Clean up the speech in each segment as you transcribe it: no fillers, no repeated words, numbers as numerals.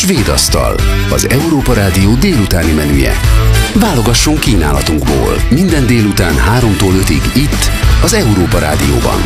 Svédasztal, az Európa Rádió délutáni menüje. Válogassunk kínálatunkból. Minden délután 3-tól 5-ig itt, az Európa Rádióban.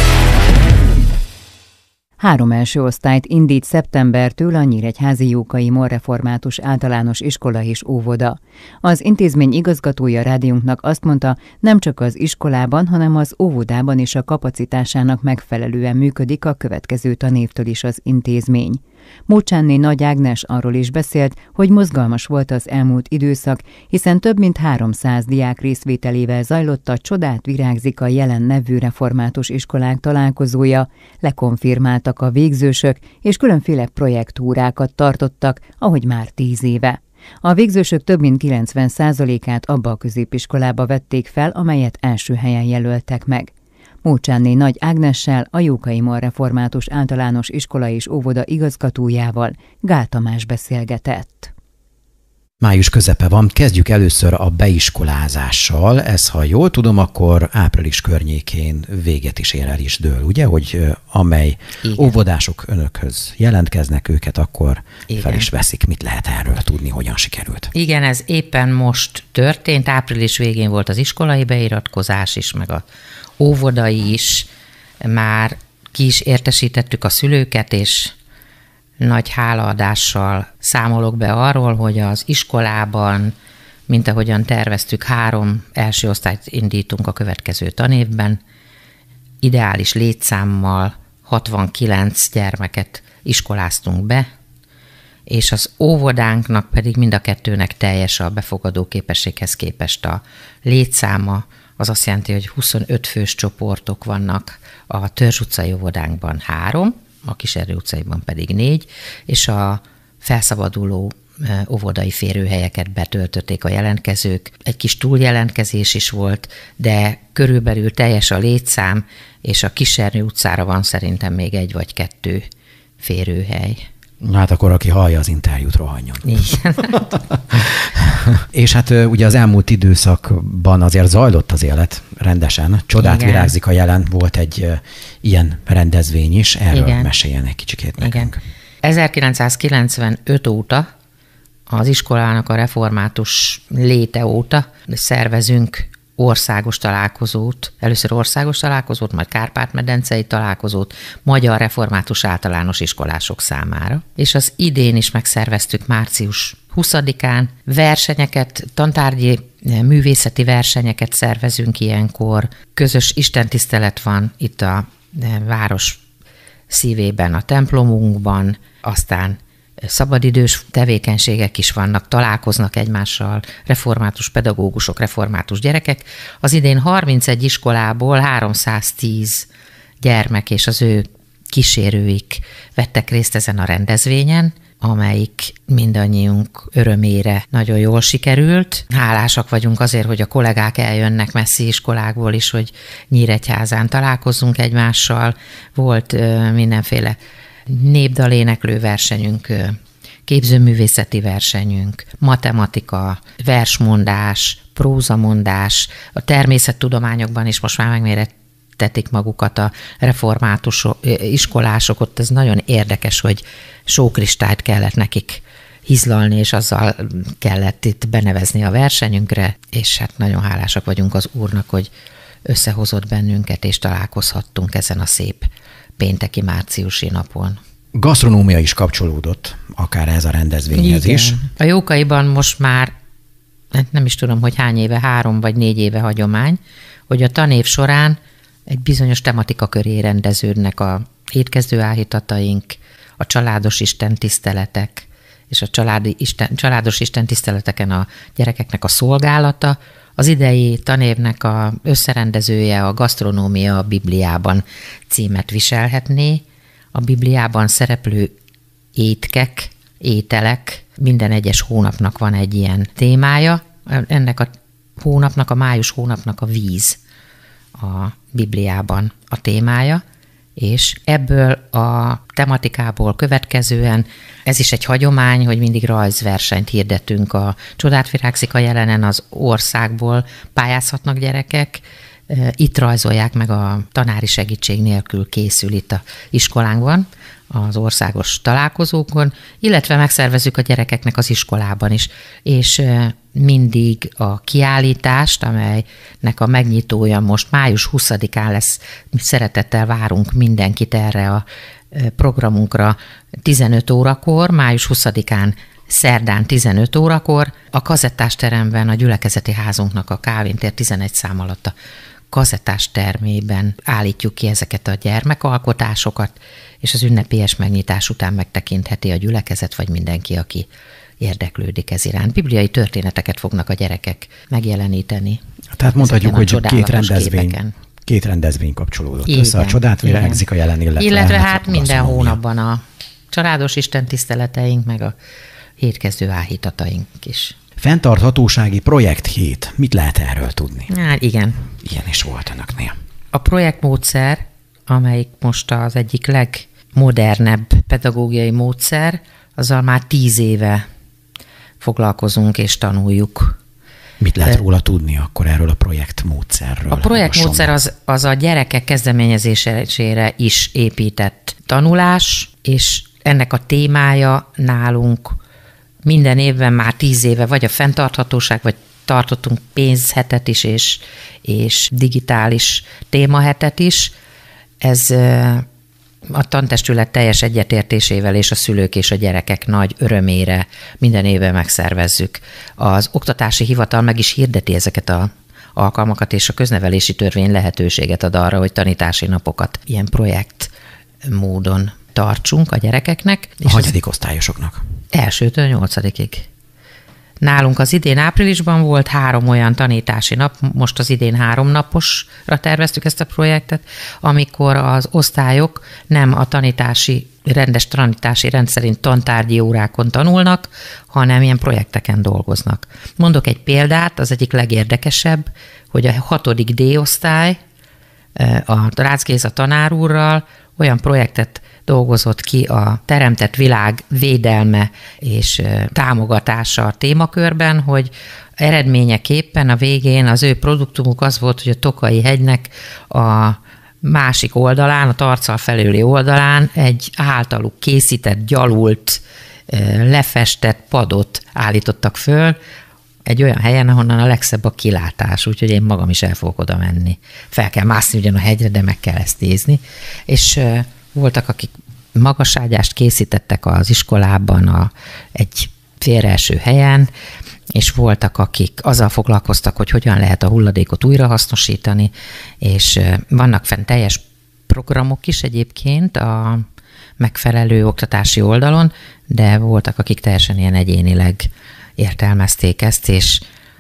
3 első osztályt indít szeptembertől a Nyíregyházi Jókai Morreformátus Általános Iskola és Óvoda. Az intézmény igazgatója rádiónknak azt mondta, nem csak az iskolában, hanem az óvodában is a kapacitásának megfelelően működik a következő tanévtől is az intézmény. Mócsánné Nagy Ágnes arról is beszélt, hogy mozgalmas volt az elmúlt időszak, hiszen több mint 300 diák részvételével zajlott a Csodát virágzik a jelen nevű református iskolák találkozója, lekonfirmáltak a végzősök, és különféle projektúrákat tartottak, ahogy már 10 éve. A végzősök több mint 90%-át abba a középiskolába vették fel, amelyet első helyen jelöltek meg. Mócsánné Nagy Ágnessel, a Jókai Morreformátus Általános Iskola és Óvoda igazgatójával Gál Tamás beszélgetett. Május közepe van, kezdjük először a beiskolázással. Ez, ha jól tudom, akkor április környékén véget is ér, el is dől, ugye? Hogy amely igen. Óvodások önökhöz jelentkeznek, őket akkor igen. fel is veszik. Mit lehet erről tudni, hogyan sikerült? Igen, ez éppen most történt. Április végén volt az iskolai beiratkozás is, meg a óvodai is. Már ki is értesítettük a szülőket, és nagy hálaadással számolok be arról, hogy az iskolában, mint ahogyan terveztük, 3 első osztályt indítunk a következő tanévben. Ideális létszámmal 69 gyermeket iskoláztunk be, és az óvodánknak pedig mind a kettőnek teljes a befogadó képességhez képest a létszáma. Az azt jelenti, hogy 25 fős csoportok vannak, a Törzs utcai óvodánkban 3, a Kiserő utcaiban pedig 4, és a felszabaduló óvodai férőhelyeket betöltötték a jelentkezők. Egy kis túljelentkezés is volt, de körülbelül teljes a létszám, és a Kiserő utcára van szerintem még 1 vagy 2 férőhely. Hát akkor aki hallja az interjút, rohanjon. Igen. És hát ugye az elmúlt időszakban azért zajlott az élet rendesen. Csodát igen. virágzik a jelen, volt egy ilyen rendezvény is. Erről igen. meséljen egy kicsikét nekünk. Igen. 1995 óta, az iskolának a református léte óta szervezünk országos találkozót, először országos találkozót, majd Kárpát-medencei találkozót magyar református általános iskolások számára. És az idén is megszerveztük március 20-án, versenyeket, tantárgyi művészeti versenyeket szervezünk ilyenkor, közös istentisztelet van itt a város szívében, a templomunkban, aztán szabadidős tevékenységek is vannak, találkoznak egymással református pedagógusok, református gyerekek. Az idén 31 iskolából 310 gyermek és az ő kísérőik vettek részt ezen a rendezvényen, amelyik mindannyiunk örömére nagyon jól sikerült. Hálásak vagyunk azért, hogy a kollégák eljönnek messzi iskolákból is, hogy Nyíregyházán találkozzunk egymással. Volt mindenféle népdaléneklő versenyünk, képzőművészeti versenyünk, matematika, versmondás, prózamondás, a természettudományokban is most már megmérettetik magukat a református iskolások, ott ez nagyon érdekes, hogy sókristályt kellett nekik hizlalni, és azzal kellett itt benevezni a versenyünkre, és hát nagyon hálásak vagyunk az Úrnak, hogy összehozott bennünket, és találkozhattunk ezen a szép pénteki márciusi napon. Gasztronómia is kapcsolódott akár ez a rendezvényhez igen. is. A Jókaiban most már, nem is tudom, hogy hány éve, 3 vagy 4 éve hagyomány, hogy a tanév során egy bizonyos tematika köré rendeződnek a étkezdő áhítataink, a családos istentiszteletek, és a családos istentiszteleteken a gyerekeknek a szolgálata. Az idei tanévnek a összerendezője a Gasztronómia a Bibliában címet viselhetné. A Bibliában szereplő étkek, ételek, minden egyes hónapnak van egy ilyen témája. Ennek a hónapnak, a május hónapnak a víz a Bibliában a témája, és ebből a tematikából következően ez is egy hagyomány, hogy mindig rajzversenyt hirdetünk. A Csodát virágzik a jelenen az országból pályázhatnak gyerekek, itt rajzolják meg, a tanári segítség nélkül készül itt a iskolánkban az országos találkozókon, illetve megszervezzük a gyerekeknek az iskolában is, és mindig a kiállítást, amelynek a megnyitója most május 20-án lesz, mi szeretettel várunk mindenkit erre a programunkra 15 órakor, május 20-án szerdán 15 órakor, a kazettás teremben, a gyülekezeti házunknak a Kálvin tér 11 szám alatt a kazettás termében állítjuk ki ezeket a gyermekalkotásokat, és az ünnepélyes megnyitás után megtekintheti a gyülekezet, vagy mindenki, aki érdeklődik ez iránt. Bibliai történeteket fognak a gyerekek megjeleníteni. Tehát mondhatjuk, hogy két rendezvény kapcsolódott össze. A csodát virágzik a jelen, illetve hát minden hónapban a családos istentiszteleteink, meg a hétkezdő áhítataink is. Fenntarthatósági projekthét. Mit lehet erről tudni? Hát igen. Ilyen is volt önöknél. A projektmódszer, amelyik most az egyik legmodernebb pedagógiai módszer, azzal már 10 éve foglalkozunk és tanuljuk. Mit lehet róla tudni akkor erről a projektmódszerről? A projektmódszer az a gyerekek kezdeményezésére is épített tanulás, és ennek a témája nálunk minden évben már 10 éve vagy a fenntarthatóság, vagy tartottunk pénzhetet is, és digitális témahetet is. Ez a tantestület teljes egyetértésével és a szülők és a gyerekek nagy örömére minden évben megszervezzük. Az oktatási hivatal meg is hirdeti ezeket az alkalmakat, és a köznevelési törvény lehetőséget ad arra, hogy tanítási napokat ilyen projekt módon tartsunk a gyerekeknek. A hanyadik osztályosoknak? 1-től 8-ig. Nálunk az idén áprilisban volt 3 olyan tanítási nap, most az idén 3 naposra terveztük ezt a projektet, amikor az osztályok nem a rendes tanítási rend szerint tantárgyi órákon tanulnak, hanem ilyen projekteken dolgoznak. Mondok egy példát, az egyik legérdekesebb, hogy a 6. D-osztály a Rácz Géza tanár úrral olyan projektet dolgozott ki a teremtett világ védelme és támogatása témakörben, hogy eredményeképpen a végén az ő produktumuk az volt, hogy a Tokai hegynek a másik oldalán, a Tarcal felőli oldalán egy általuk készített, gyalult, lefestett padot állítottak föl, egy olyan helyen, ahonnan a legszebb a kilátás, úgyhogy én magam is el fogok oda menni. Fel kell mászni ugyan a hegyre, de meg kell ezt nézni. És voltak, akik magaságyást készítettek az iskolában egy félreeső helyen, és voltak, akik azzal foglalkoztak, hogy hogyan lehet a hulladékot újrahasznosítani, és vannak fenn teljes programok is egyébként a megfelelő oktatási oldalon, de voltak, akik teljesen ilyen egyénileg értelmezték ezt, és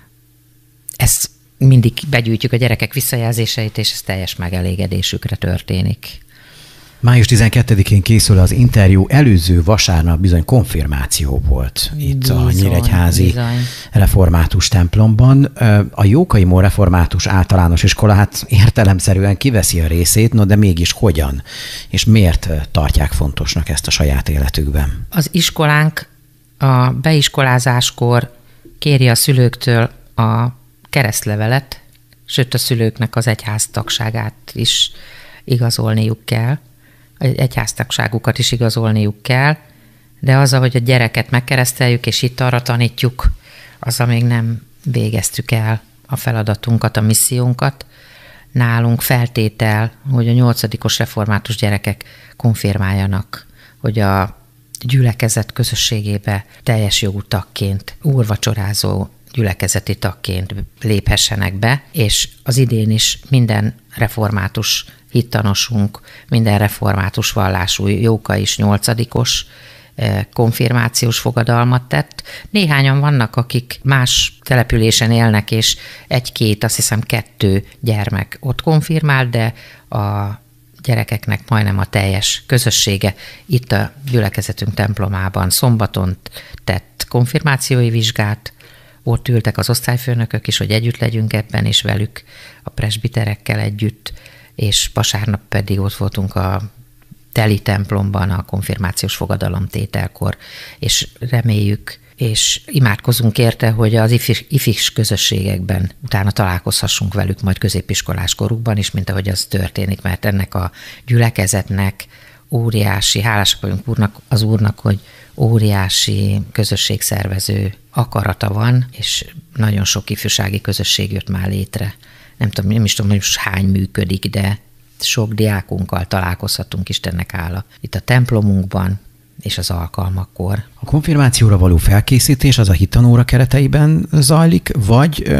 ezt mindig begyűjtjük a gyerekek visszajelzéseit, és ez teljes megelégedésükre történik. Május 12-én készül az interjú, előző vasárnap bizony konfirmáció volt itt a Nyíregyházi református templomban. A Jókai Mór Református Általános Iskola hát értelemszerűen kiveszi a részét, no de mégis hogyan? És miért tartják fontosnak ezt a saját életükben? Az iskolánk a beiskolázáskor kéri a szülőktől a keresztlevelet, sőt a szülőknek az egyháztagságát is igazolniuk kell, egyháztagságukat is igazolniuk kell, de az, ahogy a gyereket megkereszteljük, és itt arra tanítjuk, azzal még nem végeztük el a feladatunkat, a missziónkat. Nálunk feltétel, hogy a 8-os református gyerekek konfirmáljanak, hogy a gyülekezet közösségébe teljes jogú tagként, úrvacsorázó gyülekezeti tagként léphessenek be, és az idén is minden református hittanosunk, minden református vallású Jóka is 8-os konfirmációs fogadalmat tett. Néhányan vannak, akik más településen élnek, és 1-2, azt hiszem 2 gyermek ott konfirmált, de a gyerekeknek majdnem a teljes közössége itt a gyülekezetünk templomában szombaton tett konfirmációi vizsgát, ott ültek az osztályfőnökök is, hogy együtt legyünk ebben, és velük a presbiterekkel együtt, és vasárnap pedig ott voltunk a teli templomban a konfirmációs fogadalomtételkor, és reméljük, és imádkozunk érte, hogy az ifis közösségekben utána találkozhassunk velük majd középiskolás korukban is, mint ahogy az történik, mert ennek a gyülekezetnek óriási, hálásak vagyunk az Úrnak, hogy óriási közösségszervező akarata van, és nagyon sok ifjúsági közösség jött már létre. Nem is tudom, hogy most hány működik, de sok diákunkkal találkozhatunk, Istennek hála. Itt a templomunkban és az alkalmakkor. A konfirmációra való felkészítés az a hittanóra kereteiben zajlik, vagy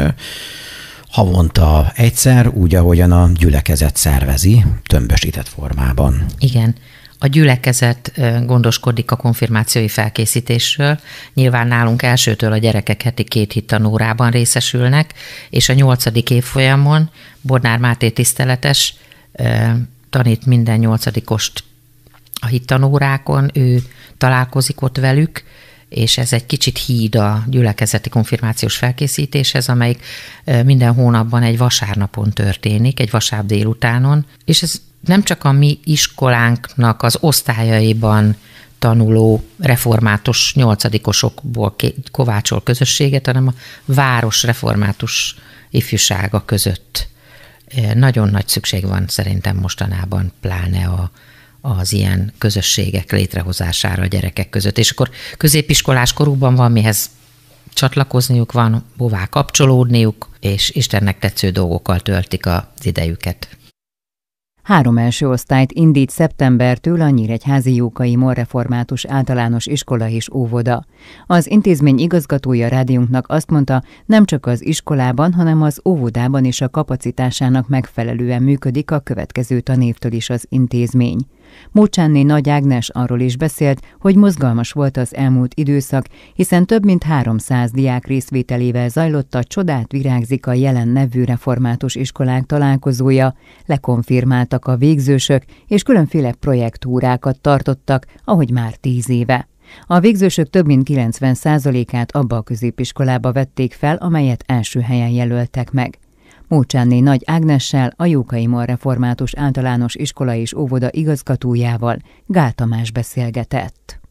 havonta egyszer, úgy, ahogyan a gyülekezet szervezi, tömbösített formában? Igen. A gyülekezet gondoskodik a konfirmációi felkészítésről. Nyilván nálunk elsőtől a gyerekek heti 2 hittanórában részesülnek, és a 8. évfolyamon Bodnár Máté tiszteletes tanít minden 8-ost a hittanórákon, ő találkozik ott velük, és ez egy kicsit híd a gyülekezeti konfirmációs felkészítéshez, amelyik minden hónapban egy vasárnapon történik, egy vasárnap délutánon, és ez nem csak a mi iskolánknak az osztályaiban tanuló református 8-osokból kovácsol közösséget, hanem a város református ifjúsága között. Nagyon nagy szükség van szerintem mostanában, pláne az ilyen közösségek létrehozására a gyerekek között. És akkor középiskolás korukban van mihez csatlakozniuk, van hová kapcsolódniuk, és Istennek tetsző dolgokkal töltik az idejüket. 3 első osztályt indít szeptembertől a Nyíregyházi Jókai Mor Református Általános Iskola és Óvoda. Az intézmény igazgatója rádiónknak azt mondta, nem csak az iskolában, hanem az óvodában is a kapacitásának megfelelően működik a következő tanévtől is az intézmény. Mócsánné Nagy Ágnes arról is beszélt, hogy mozgalmas volt az elmúlt időszak, hiszen több mint 300 diák részvételével zajlott a Csodát virágzik a jelen nevű református iskolák találkozója, lekonfirmáltak a végzősök, és különféle projektúrákat tartottak, ahogy már 10 éve. A végzősök több mint 90%-át abba a középiskolába vették fel, amelyet első helyen jelöltek meg. Mócsánné Nagy Ágnessel, a Jókai Mor Református Általános Iskola és Óvoda igazgatójával Gál Tamás beszélgetett.